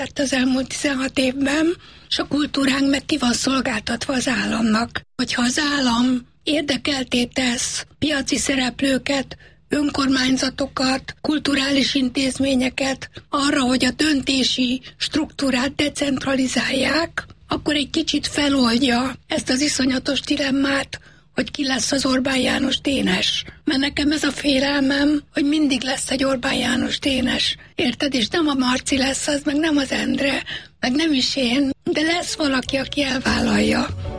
az elmúlt 16 évben, és a kultúránk meg ki van szolgáltatva az államnak. Hogyha az állam érdekeltté tesz piaci szereplőket, önkormányzatokat, kulturális intézményeket arra, hogy a döntési struktúrát decentralizálják, akkor egy kicsit feloldja ezt az iszonyatos dilemmát, hogy ki lesz az Orbán János Dénes. Mert nekem ez a félelmem, hogy mindig lesz egy Orbán János Dénes. Érted? És nem a Marci lesz az, meg nem az Endre, meg nem is én, de lesz valaki, aki elvállalja.